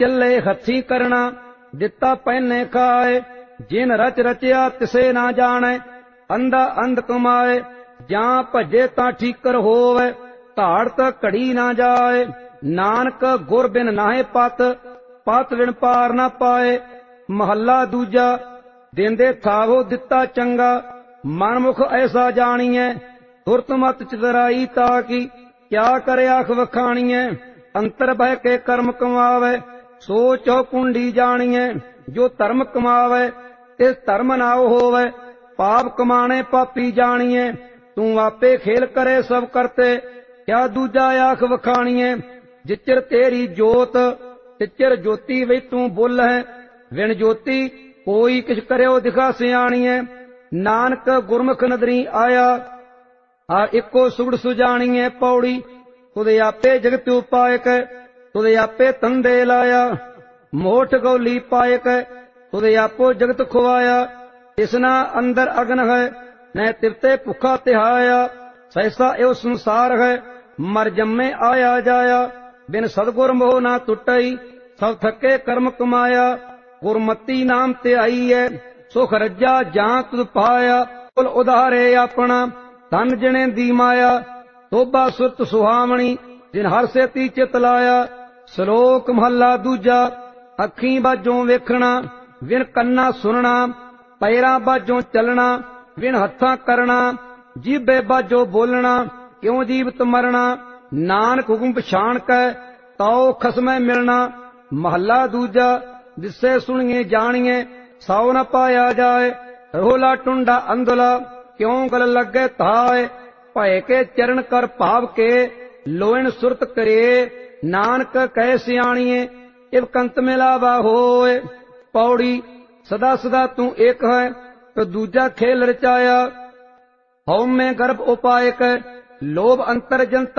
ਚੱਲੇ ਹੱਥੀ ਕਰਨਾ, ਦਿੱਤਾ ਪਹਿਨੇ ਖਾਏ। ਜਿਨ ਰਚ ਰਚਿਆ ਤਿਸੇ ਨਾ ਜਾਣੈ, ਅੰਧਾ ਅੰਧ ਕਮਾਏ। ਜਾਂ ਭਜੇ ਤਾਂ ਠੀਕਰ ਹੋਵੇ, ਧਾੜ ਤਾਂ ਘੜੀ ਨਾ ਜਾਏ। ਨਾਨਕ ਗੁਰ ਬਿਨ ਨਾਹਿ ਪਤ, ਪਤ ਬਿਨ ਪਾਰ ਨਾ ਪਾਏ। ਮਹੱਲਾ ਦੂਜਾ। ਦੇਂਦੇ ਥਾਵੋ ਦਿੱਤਾ ਚੰਗਾ, ਮਨਮੁਖ ਐਸਾ ਜਾਣੀਐ। ਤੁਰਤ ਮਤ ਚਤਰਾਈ ਤਾ ਕੀ, ਕਿਆ ਕਰੇ ਆਖ ਵਖਾਣੀਐ। ਅੰਤਰ ਬਹਿ ਕੇ ਕਰਮ ਕਮਾਵੇ, ਸੋ ਚਹੁ ਕੁੰਡੀ ਜਾਣੀਐ। ਜੋ ਧਰਮ ਕਮਾਵੇ ਤਿਸ ਧਰਮ ਨਾਉ ਹੋਵੇ, ਪਾਪ ਕਮਾਣੇ ਪਾਪੀ ਜਾਣੀਐ। ਤੂੰ ਆਪੇ ਖੇਲ ਕਰੇ ਸਭ ਕਰਤੇ, ਕਿਆ ਦੂਜਾ ਆਖ ਵਖਾਣੀਐ। ਜਿਚਰ ਤੇਰੀ ਜੋਤ ਤਿਚਰ ਜੋਤੀ ਵੇ ਤੂੰ ਬੋਲਹਿ, ਵਿਣ ਜੋਤੀ ਕੋਈ ਕਿਛ ਕਰਿਓ ਦਿਖਾ ਸਿਆਣੀਐ। ਨਾਨਕ ਗੁਰਮੁਖ ਨਦਰੀ ਆਇਆ, ਆ ਇੱਕੋ ਸੁਗੜ ਸੁਜਾਣੀਐ। ਪੌੜੀ। ਤੁਦੇ ਆਪੇ ਜਗਤ ਉਪਾਇਕ, ਤੁਦੇ ਆਪੇ ਤੰਦੇ ਲਾਇਆ। ਮੋਠ ਗੌਲੀ ਪਾਇਕ, ਤੁਦੇ ਆਪੋ ਜਗਤ ਖੁਆਇਆ। ਤਿਸਨਾ ਅੰਦਰ ਅਗਨ ਹੈ, ਨਹਿ ਤਿਵਤੇ ਭੁੱਖਾ ਤਿਹਾਇਆ। ਸੈਸਾ ਇਹੋ ਸੰਸਾਰ ਹੈ, ਮਰ ਜੰਮੇ ਆਇਆ ਜਾਇਆ। ਬਿਨ ਸਤਿਗੁਰ ਮੋਹ ਨਾ ਟੁੱਟਈ, ਸਭ ਥੱਕੇ ਕਰਮ ਕਮਾਇਆ। ਗੁਰਮਤੀ ਨਾਮ ਧਿਆਈ ਹੈ, ਸੁਖ ਰੱਜਾ ਜਾਂ ਤੁਧ ਪਾਇਆ। ਕੁਲ ਉਧਾਰੇ ਆਪਣਾ, ਧਨ ਜਣੇ ਦੀ ਮਾਇਆ। ਤੋਬਾ ਸੁਰਤ ਸੁਹਾਵਣੀ, ਜਿਨ ਹਰ ਸੇਤੀ ਚਿਤ ਲਾਇਆ। ਸ਼ਲੋਕ ਮਹੱਲਾ ਦੂਜਾ। ਅੱਖੀਂ ਬਾਝੋਂ ਵੇਖਣਾ, ਵਿਣ ਕੰਨਾਂ ਸੁਣਨਾ। ਪੈਰਾਂ ਬਾਝੋਂ ਚੱਲਣਾ, ਵਿਣ ਹੱਥਾਂ ਕਰਨਾ। ਜੀਭੇ ਬਾਝੋਂ ਬੋਲਣਾ, ਕਿਉਂ ਜੀਵਤ ਮਰਨਾ। ਨਾਨਕ ਹੁਕਮ ਪਛਾਣ ਕੈ, ਤਾਉ ਖਸਮੈ ਮਿਲਣਾ। ਮਹੱਲਾ ਦੂਜਾ। ਦਿਸੇ ਸੁਣੀਏ ਜਾਣੀਏ, ਸਾਉ ਨ ਪਾਇਆ ਜਾਏ। ਰੋਲਾ ਟੁੰਡਾ ਅੰਧਲਾ, ਕਿਉਂ ਗਲ ਲੱਗੇ ਧਾਏ। ਭੈ ਕੇ ਚਰਨ ਕਰ ਭਾਵ ਕੇ, ਲੋਇਣ ਸੁਰਤ ਕਰੇ। ਨਾਨਕ ਕਹਿ ਸਿਆਣੀਏ, ਇਵ ਕੰਤ ਮਿਲਾਵਾ ਹੋਏ। ਪੌੜੀ। ਸਦਾ ਸਦਾ ਤੂੰ ਏਕ ਹੈ, ਤੇ ਦੂਜਾ ਖੇਲ ਰਚਾਇਆ। ਹਉਮੈ ਗਰਭ ਉਪਾਇਕ, ਲੋਭ ਅੰਤਰ ਜਨ